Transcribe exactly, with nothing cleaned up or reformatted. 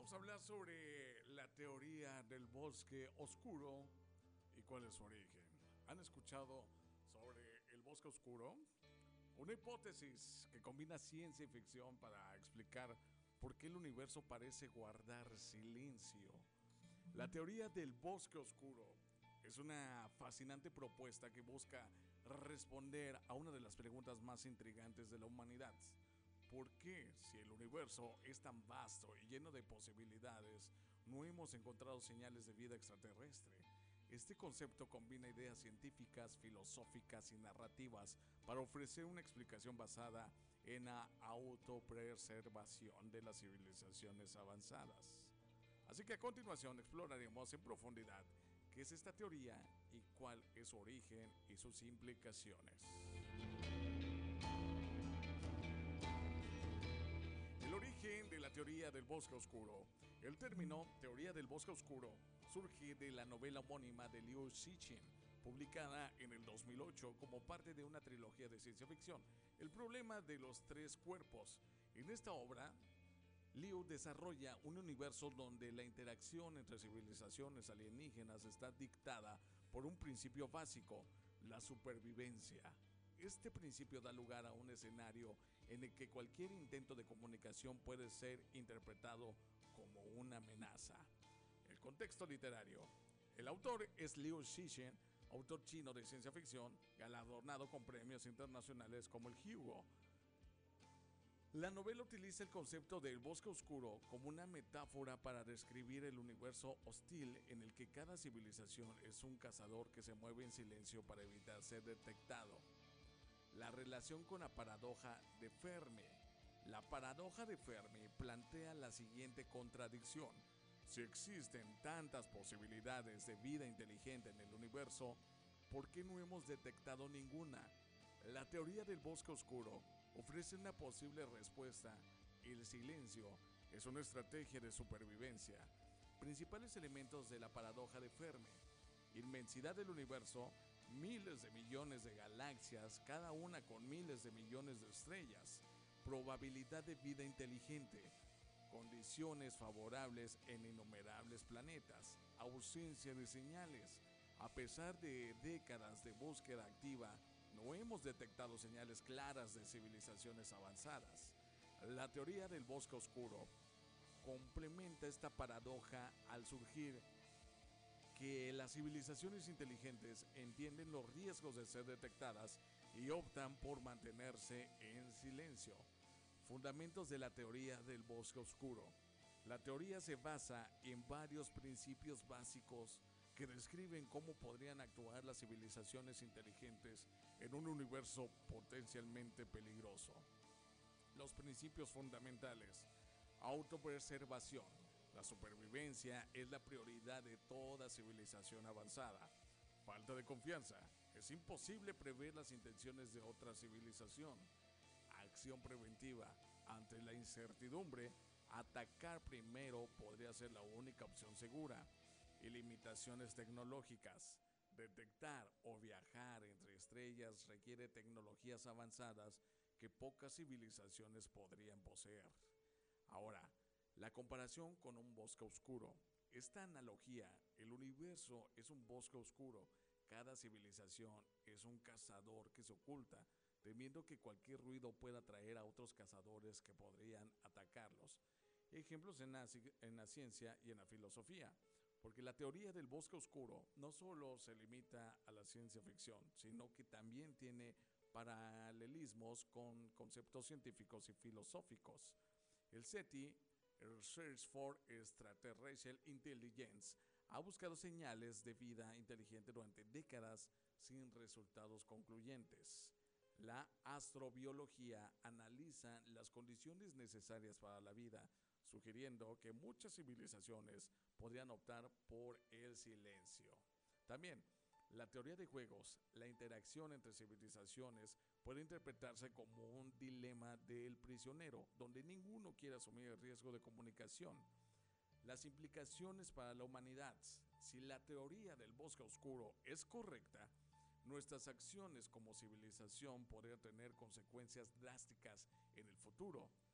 vamos a hablar sobre la teoría del bosque oscuro y cuál es su origen. ¿Han escuchado sobre el bosque oscuro? Una hipótesis que combina ciencia y ficción para explicar por qué el universo parece guardar silencio. La teoría del bosque oscuro es una fascinante propuesta que busca responder a una de las preguntas más intrigantes de la humanidad. ¿Por qué, si el universo es tan vasto y lleno de posibilidades, no hemos encontrado señales de vida extraterrestre? Este concepto combina ideas científicas, filosóficas y narrativas para ofrecer una explicación basada en la autopreservación de las civilizaciones avanzadas. Así que a continuación exploraremos en profundidad qué es esta teoría y cuál es su origen y sus implicaciones. El origen de la teoría del bosque oscuro. El término teoría del bosque oscuro surge de la novela homónima de Liu Cixin, publicada en el dos mil ocho como parte de una trilogía de ciencia ficción, El problema de los tres cuerpos. En esta obra, Liu desarrolla un universo donde la interacción entre civilizaciones alienígenas está dictada por un principio básico, la supervivencia. Este principio da lugar a un escenario en el que cualquier intento de comunicación puede ser interpretado como una amenaza. El contexto literario. El autor es Liu Cixin, autor chino de ciencia ficción, galardonado con premios internacionales como el Hugo. La novela utiliza el concepto del bosque oscuro como una metáfora para describir el universo hostil en el que cada civilización es un cazador que se mueve en silencio para evitar ser detectado. La relación con la paradoja de Fermi. La paradoja de Fermi plantea la siguiente contradicción. Si existen tantas posibilidades de vida inteligente en el universo, ¿por qué no hemos detectado ninguna? La teoría del bosque oscuro ofrece una posible respuesta. El silencio es una estrategia de supervivencia. Principales elementos de la paradoja de Fermi. Inmensidad del universo, miles de millones de galaxias, cada una con miles de millones de estrellas. Probabilidad de vida inteligente. Condiciones favorables en innumerables planetas. Ausencia de señales. A pesar de décadas de búsqueda activa, no hemos detectado señales claras de civilizaciones avanzadas. La teoría del bosque oscuro complementa esta paradoja al surgir que las civilizaciones inteligentes entienden los riesgos de ser detectadas y optan por mantenerse en silencio. Fundamentos de la teoría del bosque oscuro. La teoría se basa en varios principios básicos que describen cómo podrían actuar las civilizaciones inteligentes en un universo potencialmente peligroso. Los principios fundamentales. Autopreservación. La supervivencia es la prioridad de toda civilización avanzada. Falta de confianza. Es imposible prever las intenciones de otra civilización. Acción preventiva. Ante la incertidumbre, atacar primero podría ser la única opción segura. Y limitaciones tecnológicas. Detectar o viajar entre estrellas requiere tecnologías avanzadas que pocas civilizaciones podrían poseer. Ahora, la comparación con un bosque oscuro. Esta analogía, el universo es un bosque oscuro. Cada civilización es un cazador que se oculta, temiendo que cualquier ruido pueda atraer a otros cazadores que podrían atacarlos. Ejemplos en la, en la ciencia y en la filosofía, porque la teoría del bosque oscuro no solo se limita a la ciencia ficción, sino que también tiene paralelismos con conceptos científicos y filosóficos. El SETI, el Search for Extraterrestrial Intelligence, ha buscado señales de vida inteligente durante décadas sin resultados concluyentes. La astrobiología analiza las condiciones necesarias para la vida, sugiriendo que muchas civilizaciones podrían optar por el silencio. También, la teoría de juegos, la interacción entre civilizaciones, puede interpretarse como un dilema del prisionero, donde ninguno quiere asumir el riesgo de comunicación. Las implicaciones para la humanidad. Si la teoría del bosque oscuro es correcta, nuestras acciones como civilización podrían tener consecuencias drásticas en el futuro.